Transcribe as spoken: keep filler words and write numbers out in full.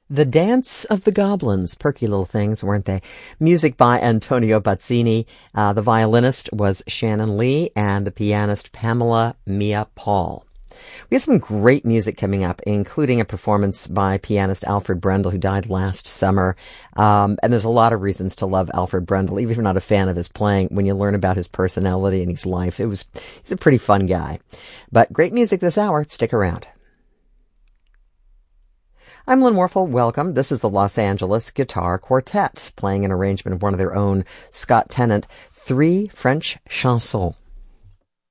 The Dance of the Goblins. Perky little things, weren't they? Music by Antonio Bazzini. Uh, the violinist was Shannon Lee, and the pianist Pamela Mia Paul. We have some great music coming up, including a performance by pianist Alfred Brendel, who died last summer. Um, and there's a lot of reasons to love Alfred Brendel, even if you're not a fan of his playing. When you learn about his personality and his life, it was he's a pretty fun guy. But great music this hour. Stick around. I'm Lynn Warfel. Welcome. This is the Los Angeles Guitar Quartet, playing an arrangement of one of their own, Scott Tennant, Three French Chansons.